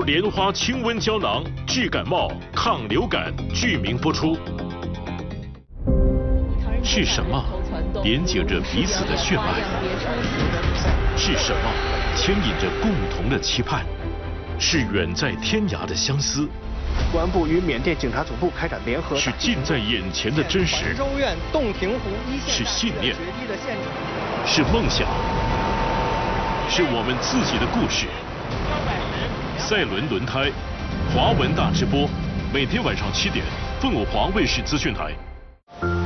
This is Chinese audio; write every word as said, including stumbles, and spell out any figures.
莲花清瘟胶囊，治感冒、抗流感，居民播出。是什么连接着彼此的血脉？是什么牵引着共同的期盼？是远在天涯的相思。 公安部与缅甸警察总部开展联合， 是近在眼前的真实， 州院洞庭湖一线是信念，是梦想，是我们自己的故事。赛伦轮胎，华文大直播，每天晚上七点，凤凰卫视资讯台。